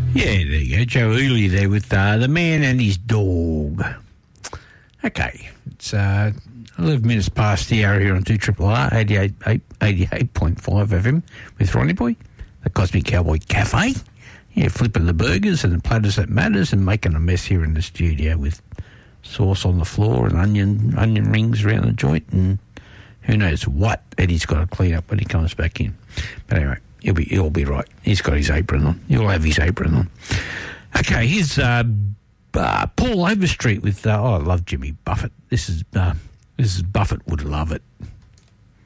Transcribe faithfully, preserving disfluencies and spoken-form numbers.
Yeah, there you go. Joe Ely there with uh, the man and his dog. Okay, it's uh, eleven minutes past the hour here on two Triple R, eighty-eight point five F M with Ronnie Boy, the Cosmic Cowboy Cafe. Yeah, flipping the burgers and the platters that matters and making a mess here in the studio with sauce on the floor and onion onion rings around the joint and who knows what Eddie's got to clean up when he comes back in. But anyway, he'll be he'll be right. He's got his apron on. He'll have his apron on. Okay, here's uh, uh, Paul Overstreet with uh, oh, I love Jimmy Buffett. This is uh, this is Buffett would love it.